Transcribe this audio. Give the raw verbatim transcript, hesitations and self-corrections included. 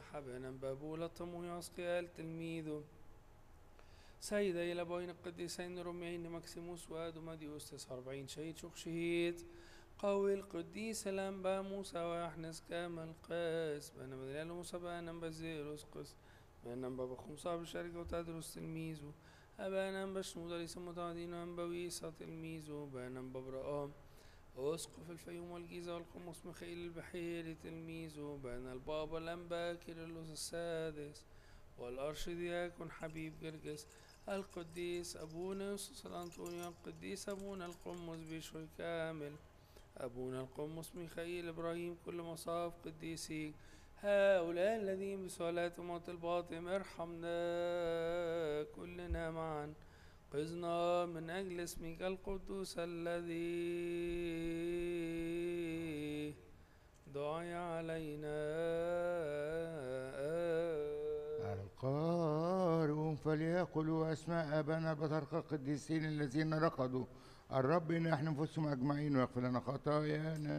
حبانا بابولا طمو ياسقيال تلميذه سيدي لابوين القديسين رميين مكسيموس وادوماديوس تسعة وأربعين شهيد شوخ شهيد قوي القديس الأنبا موسى ويحنس كامل قاس بأنا مدلال موسى بأنا بزيروس قس بأنا بخمسة بالشركة وتدرس تلميذه أبانا بشنود ليس متعدين أنبا ويسا تلميذه بأنا ببرآم أسقف الفيوم والجيزة والقمص مخيل البحيري تلميذه بأنا البابا الأنبا كيرلس السادس والأرشدياكون حبيب جرجس القديس أبونا يوسف الأنطونيو القديس أبونا القمص بشوي كامل أبونا القمص ميخائيل إبراهيم كل مصاف قديسيك هؤلاء الذين بصلاة موت الباطم ارحمنا كلنا معا قزنا من أجل اسمك القدوس الذي دعي علينا. القارئون فليقولوا أسماء آبائنا البطاركة القديسين الذين رقدوا الرب إن نحن نفسهم أجمعين ويغفر لنا خطايانا.